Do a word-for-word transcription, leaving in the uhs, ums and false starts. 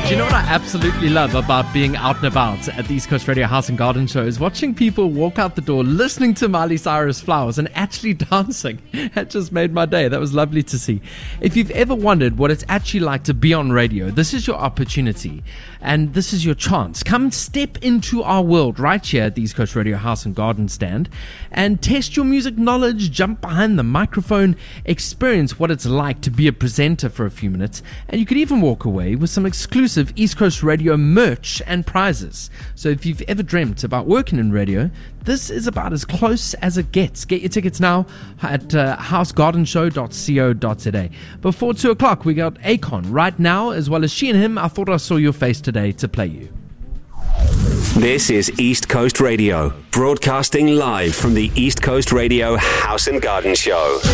Do you know what I absolutely love about being out and about at the East Coast Radio House and Garden Show is watching people walk out the door listening to Miley Cyrus Flowers and actually dancing. That just made my day. That was lovely to see. If you've ever wondered what it's actually like to be on radio, this is your opportunity and this is your chance. Come step into our world right here at the East Coast Radio House and Garden stand and test your music knowledge, jump behind the microphone, experience what it's like to be a presenter for a few minutes, and you could even walk away with some exclusive East Coast Radio merch and prizes. So if you've ever dreamt about working in radio, this is about as close as it gets. Get your tickets now at uh, house garden show dot co dot za. Before two o'clock, we got Akon right now, as well as She and Him, I Thought I Saw Your Face Today, to play you. This is East Coast Radio, broadcasting live from the East Coast Radio House and Garden Show.